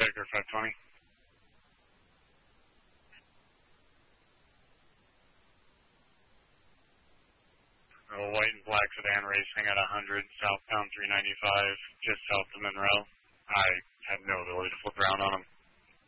Striker 520. White and black sedan racing at 100, southbound 395, just south of Monroe. I had no ability to flip around on him.